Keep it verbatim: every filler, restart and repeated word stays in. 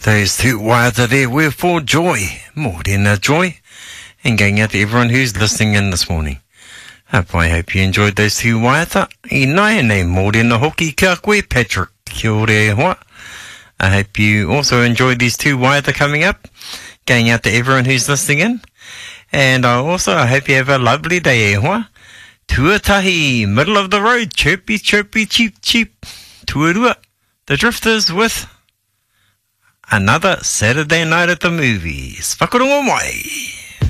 Those two waiata there were for joy, more than a joy, and going out to everyone who's listening in this morning. Hope, I hope you enjoyed those two waiata. I nai nei more than a hoki kia koe, Patrick. Kia ore hoa. I hope you also enjoyed these two waiata coming up, going out to everyone who's listening in. And I also I hope you have a lovely day, e hoa. Tuatahi, middle of the road, chirpy, chirpy, cheep, cheep. Tuarua, the Drifters with another Saturday night at the movies. Whakarongo mai.